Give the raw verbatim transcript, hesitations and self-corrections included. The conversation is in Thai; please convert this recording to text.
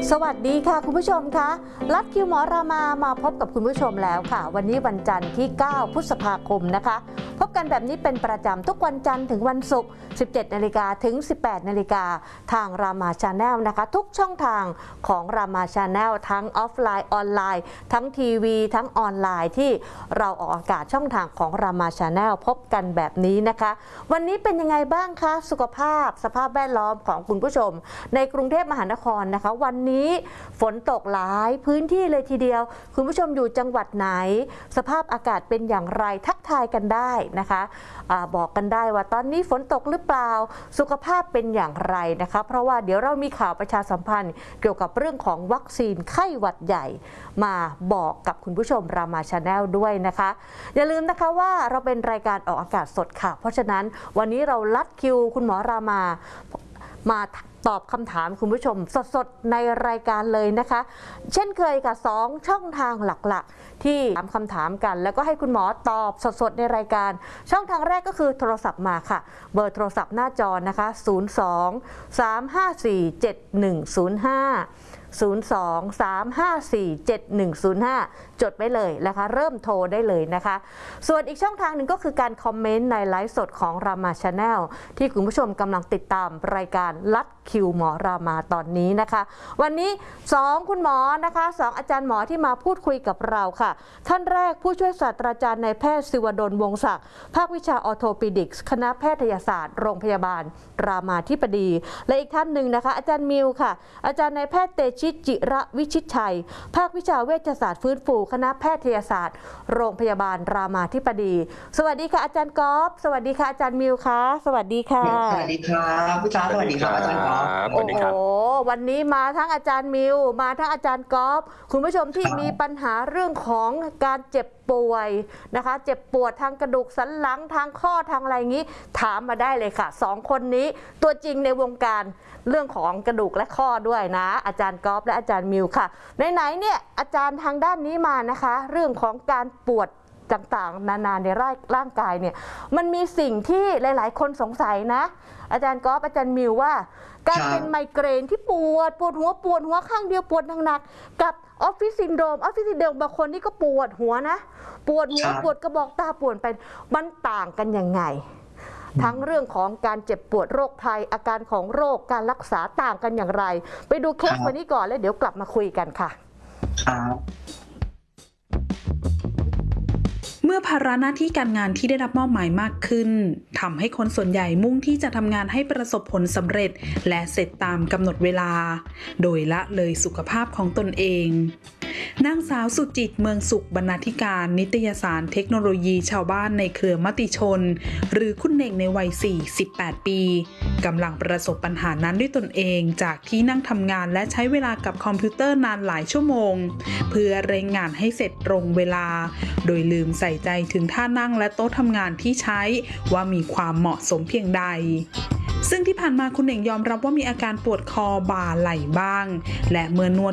สวัสดีค่ะคุณผู้ชมคะลัดคิวหมอรามามาพบกับคุณผู้ชมแล้วค่ะวันนี้วันจันทร์ที่เก้าพฤษภาคมนะคะพบกันแบบนี้เป็นประจำทุกวันจันทร์ถึงวันศุกร์ สิบเจ็ดนาฬิกา ถึง สิบแปดนาฬิกา ทางรามาชาแนลนะคะทุกช่องทางของรามาชาแนลทั้งออฟไลน์ออนไลน์ทั้งทีวีทั้งออนไลน์ที่เราออกอากาศช่องทางของรามาชาแนลพบกันแบบนี้นะคะวันนี้เป็นยังไงบ้างคะสุขภาพสภาพแวดล้อมของคุณผู้ชมในกรุงเทพมหานครนะคะวันนี้ฝนตกหลายพื้นที่เลยทีเดียวคุณผู้ชมอยู่จังหวัดไหนสภาพอากาศเป็นอย่างไรทักทายกันได้นะคะอาบอกกันได้ว่าตอนนี้ฝนตกหรือเปล่าสุขภาพเป็นอย่างไรนะคะเพราะว่าเดี๋ยวเรามีข่าวประชาสัมพันธ์เกี่ยวกับเรื่องของวัคซีนไข้หวัดใหญ่มาบอกกับคุณผู้ชมรามาชาแนลด้วยนะคะอย่าลืมนะคะว่าเราเป็นรายการออกอากาศสดค่ะเพราะฉะนั้นวันนี้เราลัดคิวคุณหมอรามามาตอบคำถามคุณผู้ชมสดๆในรายการเลยนะคะเช่นเคยค่ะสองช่องทางหลักๆที่ถามคำถามกันแล้วก็ให้คุณหมอตอบสดๆในรายการช่องทางแรกก็คือโทรศัพท์มาค่ะเบอร์โทรศัพท์หน้าจอนะคะศูนย์ สอง สาม ห้า สี่ เจ็ด หนึ่ง ศูนย์ ห้า ศูนย์ สอง สาม ห้า สี่ เจ็ด หนึ่ง ศูนย์ ห้าจดไว้เลยนะคะเริ่มโทรได้เลยนะคะส่วนอีกช่องทางหนึ่งก็คือการคอมเมนต์ในไลฟ์สดของรามาชาแนลที่คุณผู้ชมกำลังติดตามรายการลัดคิวหมอรามาตอนนี้นะคะวันนี้สองคุณหมอนะคะสองอาจารย์หมอที่มาพูดคุยกับเราค่ะท่านแรกผู้ช่วยศาสตราจารย์นายแพทย์ศิวดลวงศ์ศักดิ์ภาควิชาออร์โทปิดิกส์คณะแพทยศาสตร์โรงพยาบาลรามาธิบดีและอีกท่านหนึ่งนะคะอาจารย์มิวค่ะอาจารย์นายแพทย์เตชิตจิระวิชิตชัยภาควิชาเวชศาสตร์ฟื้นฟูคณะแพทยศาสตร์โรงพยาบาลรามาธิบดีสวัสดีค่ะอาจารย์ก๊อฟสวัสดีค่ะอาจารย์มิวค่ะสวัสดีค่ะสวัสดีครับพี่จ้าสวัสดีครับอาจารย์ก๊อฟโอ้โหวันนี้มาทั้งอาจารย์มิวมาทั้งอาจารย์ก๊อฟคุณผู้ชมที่มีปัญหาเรื่องของการเจ็บป่วยนะคะเจ็บปวดทางกระดูกสันหลังทางข้อทางอะไรงี้ถามมาได้เลยค่ะสองคนนี้ตัวจริงในวงการเรื่องของกระดูกและข้อด้วยนะอาจารย์ก๊อฟและอาจารย์มิวค่ะไหนๆเนี่ยอาจารย์ทางด้านนี้มานะคะเรื่องของการปวดต่างๆนานาในร่างกายเนี่ยมันมีสิ่งที่หลายๆคนสงสัยนะอาจารย์ก๊อฟอาจารย์มิวว่าการเป็นไมเกรนที่ปวดปวดหัวปวดหัวข้างเดียวปวดหนักๆกับออฟฟิศซินโดรมออฟฟิศซินโดรมบางคนนี่ก็ปวดหัวนะปวดหัวปวดกระบอกตาปวดไปมันต่างกันยังไงทั้งเรื่องของการเจ็บปวดโรคภัยอาการของโรคการรักษาต่างกันอย่างไรไปดูเคสวันนี้ก่อนแล้วเดี๋ยวกลับมาคุยกันค่ะเมื่อภาระหน้าที่การงานที่ได้รับมอบหมายมากขึ้นทำให้คนส่วนใหญ่มุ่งที่จะทำงานให้ประสบผลสำเร็จและเสร็จตามกำหนดเวลาโดยละเลยสุขภาพของตนเองนางสาวสุจิตเมืองสุขบรรณาธิการนิตยสารเทคโนโลยีชาวบ้านในเครือมติชนหรือคุณเน่งในวัยสี่สิบแปดปีกำลังประสบปัญหานั้นด้วยตนเองจากที่นั่งทำงานและใช้เวลากับคอมพิวเตอร์นานหลายชั่วโมงเพื่อเร่งงานให้เสร็จตรงเวลาโดยลืมใส่ใจถึงท่านั่งและโต๊ะทำงานที่ใช้ว่ามีความเหมาะสมเพียงใดซึ่งที่ผ่านมาคุณเน่งยอมรับว่ามีอาการปวดคอบ่าไหล่บ้างและเมื่อนวด